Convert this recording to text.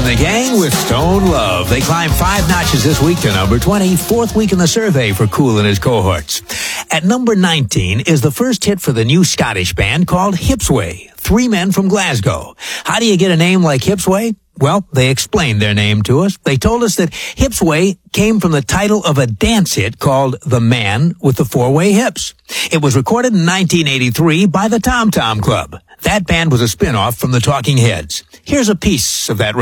the Gang with Stone Love. They climbed 5 notches this week to number 20, 4th week in the survey for Kool and his cohorts. At number 19 is the first hit for the new Scottish band called Hipsway, 3 men from Glasgow. How do you get a name like Hipsway? Well, they explained their name to us. They told us that Hipsway came from the title of a dance hit called The Man with the 4-Way Hips. It was recorded in 1983 by the Tom Tom Club. That band was a spin-off from the Talking Heads. Here's a piece of that